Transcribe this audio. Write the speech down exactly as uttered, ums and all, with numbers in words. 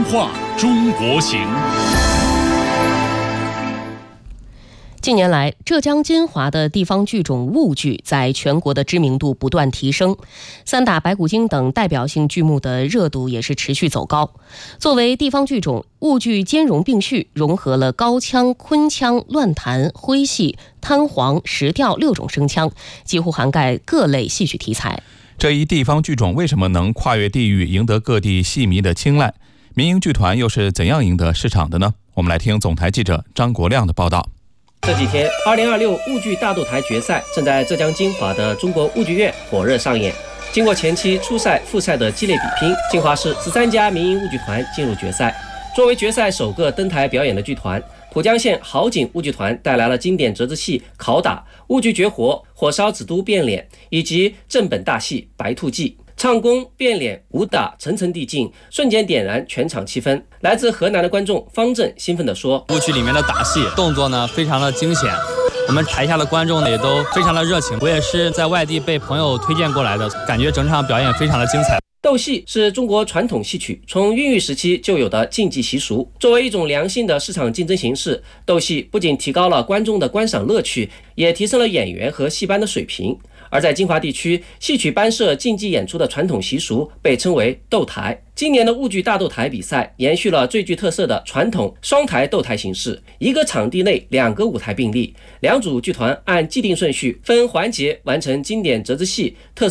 化中国行。 近年来，浙江金华的地方剧种婺剧在全国的知名度不断提升，三打白骨精等代表性剧目的热度也是持续走高。作为地方剧种，婺剧兼容并蓄，融合了高腔、昆腔、乱弹、徽戏、滩黄、石调六种声腔，几乎涵盖各类戏曲题材。 这一地方剧种为什么能跨越地域，赢得各地戏迷的青睐？民营剧团又是怎样赢得市场的呢？我们来听总台记者张国亮的报道。 这几天，二零二六婺剧大斗台决赛正在浙江金华的中国婺剧院火热上演。经过前期初赛、复赛的激烈比拼，金华市十三家民营婺剧团进入决赛。作为决赛首个登台表演的剧团，浦江县好景婺剧团带来了经典折子戏《拷打》、婺剧绝活《火烧紫都变脸》以及正本大戏《白兔记》。唱功、变脸、武打层层递进，瞬间点燃全场气氛。来自河南的观众方正兴奋地说：“ 婺剧里面的打戏动作呢，非常的惊险。我们台下的观众呢，也都非常的热情。我也是在外地被朋友推荐过来的，感觉整场表演非常的精彩。” 斗戏是中国传统戏曲从孕育时期就有的竞技习俗，作为一种良性的市场竞争形式，斗戏不仅提高了观众的观赏乐趣，也提升了演员和戏班的水平。而在金华地区，戏曲班社竞技演出的传统习俗被称为斗台。今年的婺剧大斗台比赛延续了最具特色的传统双台斗台形式，一个场地内两个舞台并立，两组剧团按既定顺序分环节完成经典折子戏特